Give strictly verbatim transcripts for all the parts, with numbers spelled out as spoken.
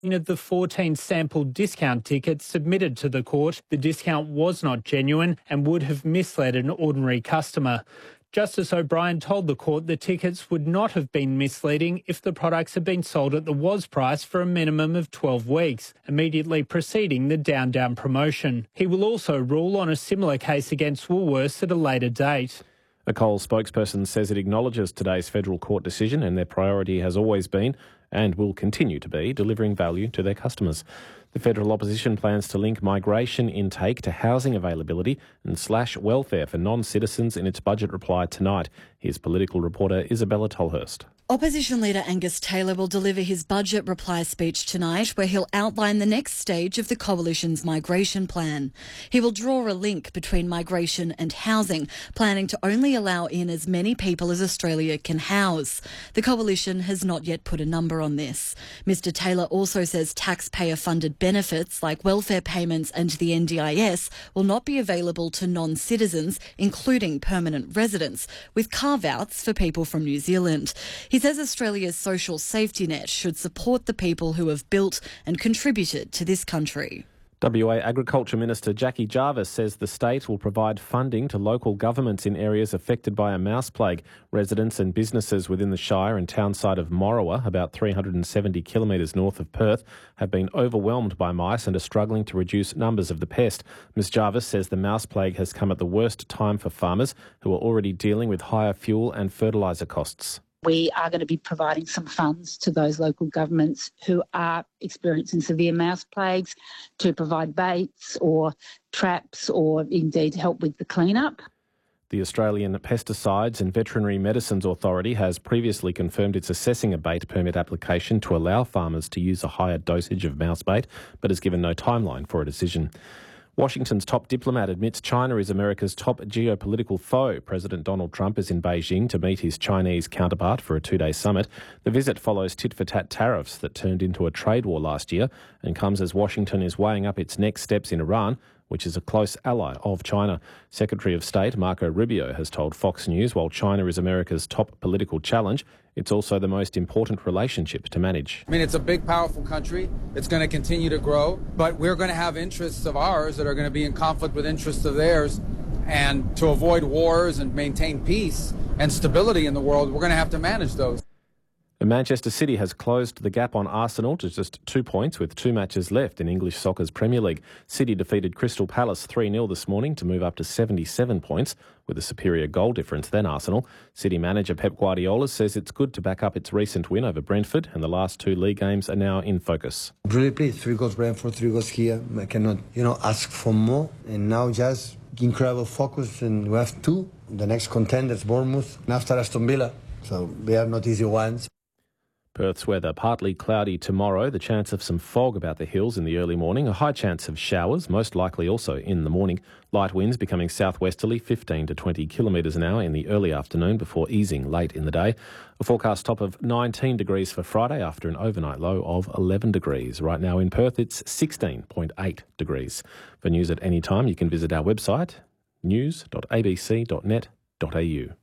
Of the fourteen sampled discount tickets submitted to the court, the discount was not genuine and would have misled an ordinary customer. Justice O'Brien told the court the tickets would not have been misleading if the products had been sold at the was price for a minimum of twelve weeks, immediately preceding the Down Down promotion. He will also rule on a similar case against Woolworths at a later date. A Coles spokesperson says it acknowledges today's federal court decision and their priority has always been and will continue to be delivering value to their customers. The federal opposition plans to link migration intake to housing availability and slash welfare for non-citizens in its budget reply tonight. Here's political reporter Isabella Tolhurst. Opposition leader Angus Taylor will deliver his budget reply speech tonight, where he'll outline the next stage of the coalition's migration plan. He will draw a link between migration and housing, planning to only allow in as many people as Australia can house. The coalition has not yet put a number on this. Mister Taylor also says taxpayer-funded benefits like welfare payments and the N D I S will not be available to non-citizens, including permanent residents, with carve-outs for people from New Zealand. He says Australia's social safety net should support the people who have built and contributed to this country. W A Agriculture Minister Jackie Jarvis says the state will provide funding to local governments in areas affected by a mouse plague. Residents and businesses within the Shire and townside of Morawa, about three hundred seventy kilometres north of Perth, have been overwhelmed by mice and are struggling to reduce numbers of the pest. Miz Jarvis says the mouse plague has come at the worst time for farmers who are already dealing with higher fuel and fertiliser costs. We are going to be providing some funds to those local governments who are experiencing severe mouse plagues to provide baits or traps or indeed help with the clean-up. The Australian Pesticides and Veterinary Medicines Authority has previously confirmed it's assessing a bait permit application to allow farmers to use a higher dosage of mouse bait, but has given no timeline for a decision. Washington's top diplomat admits China is America's top geopolitical foe. President Donald Trump is in Beijing to meet his Chinese counterpart for a two-day summit. The visit follows tit-for-tat tariffs that turned into a trade war last year and comes as Washington is weighing up its next steps in Iran, which is a close ally of China. Secretary of State Marco Rubio has told Fox News while China is America's top political challenge, it's also the most important relationship to manage. I mean, it's a big, powerful country. It's going to continue to grow, but we're going to have interests of ours that are going to be in conflict with interests of theirs. And to avoid wars and maintain peace and stability in the world, we're going to have to manage those. And Manchester City has closed the gap on Arsenal to just two points with two matches left in English soccer's Premier League. City defeated Crystal Palace three nil this morning to move up to seventy-seven points with a superior goal difference than Arsenal. City manager Pep Guardiola says it's good to back up its recent win over Brentford, and the last two league games are now in focus. Really pleased. Three goals Brentford, three goals here. I cannot, you know, ask for more. And now just incredible focus, and we have two. The next contenders, Bournemouth, and after Aston Villa. So they are not easy ones. Perth's weather partly cloudy tomorrow, the chance of some fog about the hills in the early morning, a high chance of showers, most likely also in the morning. Light winds becoming southwesterly, fifteen to twenty kilometres an hour in the early afternoon before easing late in the day. A forecast top of nineteen degrees for Friday after an overnight low of eleven degrees. Right now in Perth it's sixteen point eight degrees. For news at any time you can visit our website news dot a b c dot net dot a u.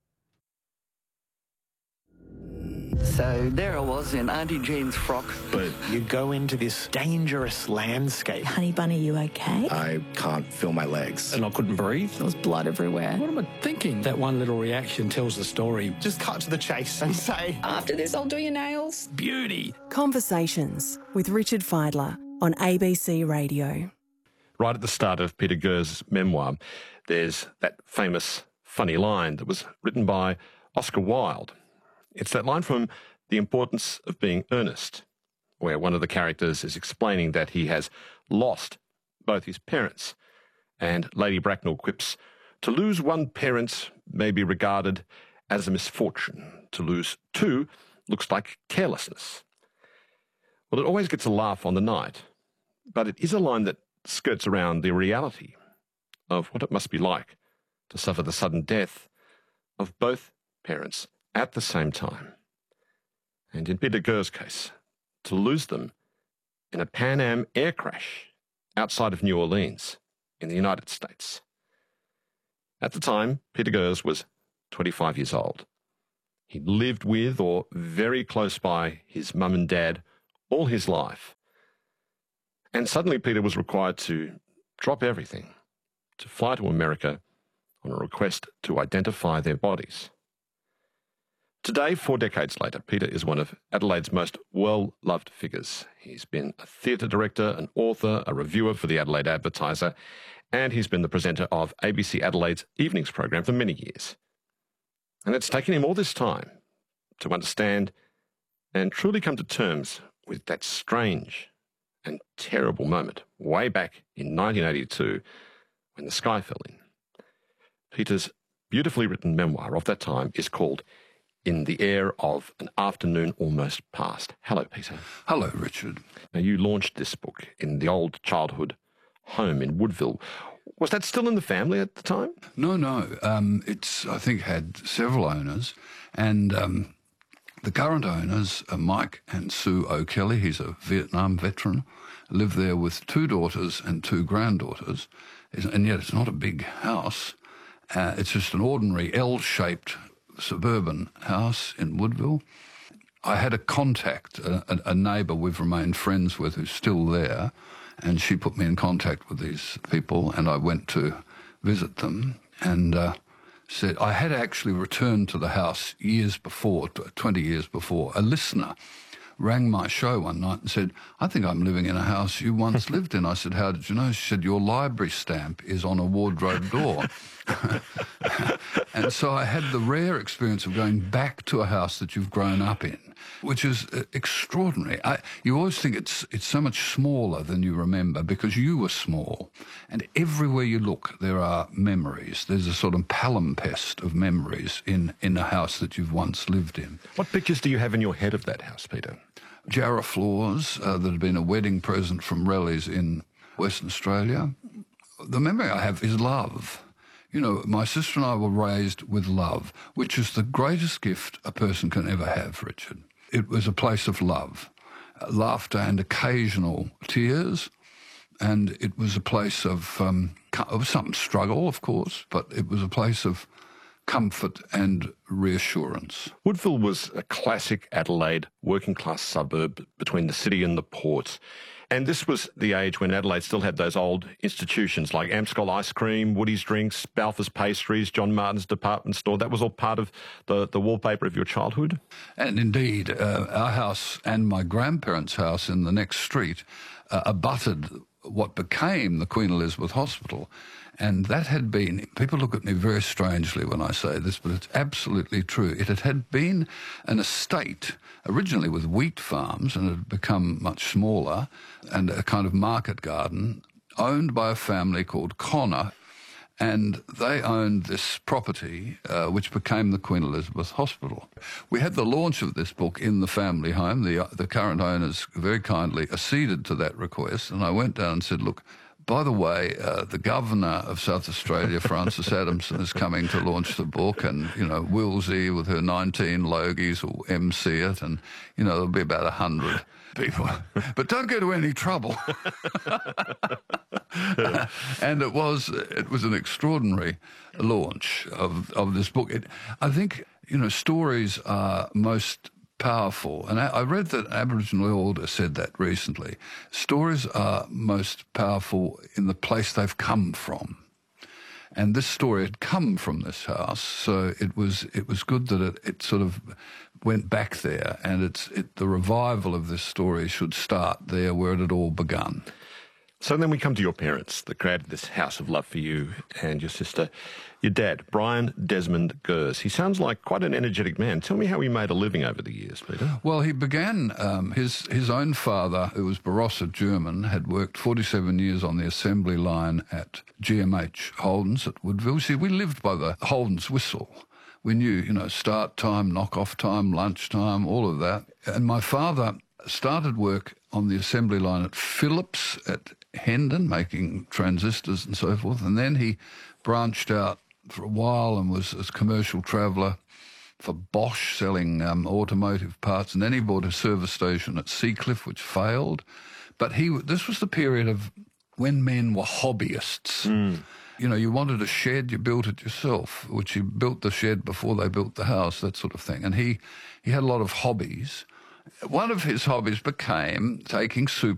So there I was in Auntie Jean's frock. But you go into this dangerous landscape. Honey Bunny, you okay? I can't feel my legs. And I couldn't breathe. There was blood everywhere. What am I thinking? That one little reaction tells the story. Just cut to the chase and say, after this, I'll do your nails. Beauty. Conversations with Richard Fidler on A B C Radio. Right at the start of Peter Gurr's memoir, there's that famous funny line that was written by Oscar Wilde. It's that line from The Importance of Being Earnest, where one of the characters is explaining that he has lost both his parents. And Lady Bracknell quips, to lose one parent may be regarded as a misfortune. To lose two looks like carelessness. Well, it always gets a laugh on the night, but it is a line that skirts around the reality of what it must be like to suffer the sudden death of both parents at the same time. And in Peter Gurr's case, to lose them in a Pan Am air crash outside of New Orleans in the United States. At the time, Peter Gurr was twenty-five years old. He lived with or very close by his mum and dad all his life. And suddenly Peter was required to drop everything, to fly to America on a request to identify their bodies. Today, four decades later, Peter is one of Adelaide's most well-loved figures. He's been a theatre director, an author, a reviewer for the Adelaide Advertiser, and he's been the presenter of A B C Adelaide's evenings program for many years. And it's taken him all this time to understand and truly come to terms with that strange and terrible moment way back in nineteen eighty-two when the sky fell in. Peter's beautifully written memoir of that time is called In the Air of an Afternoon Almost Past. Hello, Peter. Hello, Richard. Now, you launched this book in the old childhood home in Woodville. Was that still in the family at the time? No, no. Um, it's, I think, had several owners, and um, the current owners are Mike and Sue O'Kelly. He's a Vietnam veteran, live there with two daughters and two granddaughters, and yet it's not a big house. Uh, it's just an ordinary L-shaped suburban house in Woodville. I had a contact, a, a neighbour we've remained friends with who's still there, and she put me in contact with these people, and I went to visit them and uh, said, I had actually returned to the house years before, twenty years before. A listener rang my show one night and said, I think I'm living in a house you once lived in. I said, how did you know? She said, your library stamp is on a wardrobe door. And so I had the rare experience of going back to a house that you've grown up in, which is uh, extraordinary. I, you always think it's it's so much smaller than you remember because you were small. And everywhere you look, there are memories. There's a sort of palimpsest of memories in, in a house that you've once lived in. What pictures do you have in your head of that house, Peter? Jarrah floors uh, that had been a wedding present from Rellies in Western Australia. The memory I have is love. You know, my sister and I were raised with love, which is the greatest gift a person can ever have, Richard. It was a place of love, uh, laughter and occasional tears, and it was a place of, um, of some struggle, of course, but it was a place of comfort and reassurance. Woodville was a classic Adelaide working-class suburb between the city and the ports. And this was the age when Adelaide still had those old institutions like Amscol Ice Cream, Woody's Drinks, Balfour's Pastries, John Martin's Department Store. That was all part of the, the wallpaper of your childhood? And indeed, uh, our house and my grandparents' house in the next street uh, abutted what became the Queen Elizabeth Hospital. And that had been, people look at me very strangely when I say this, but it's absolutely true. It had, had been an estate, originally with wheat farms, and it had become much smaller, and a kind of market garden, owned by a family called Connor, and they owned this property, uh, which became the Queen Elizabeth Hospital. We had the launch of this book in the family home. The, the current owners very kindly acceded to that request, and I went down and said, look, by the way, uh, the Governor of South Australia, Frances Adamson, is coming to launch the book, and, you know, Wilsey with her nineteen Logies will M C it, and, you know, there'll be about a hundred people. But don't get into any trouble. uh, and it was it was an extraordinary launch of, of this book. It, I think, you know, stories are most powerful. And I, I read that Aboriginal elder said that recently. Stories are most powerful in the place they've come from. And this story had come from this house, so it was it was good that it, it sort of went back there, and it's it, the revival of this story should start there where it had all begun. So then we come to your parents that created this house of love for you and your sister. Your dad, Brian Desmond Gers. He sounds like quite an energetic man. Tell me how he made a living over the years, Peter. Well, he began, um, his, his own father, who was Barossa German, had worked forty-seven years on the assembly line at G M H Holden's at Woodville. See, we lived by the Holden's whistle. We knew, you know, start time, knock-off time, lunch time, all of that. And my father started work on the assembly line at Philips at Hendon, making transistors and so forth, and then he branched out for a while and was a commercial traveller for Bosch, selling um, automotive parts, and then he bought a service station at Seacliff, which failed. But he this was the period of when men were hobbyists. Mm. You know, you wanted a shed, you built it yourself, which he built the shed before they built the house, that sort of thing. And he, he had a lot of hobbies. One of his hobbies became taking soup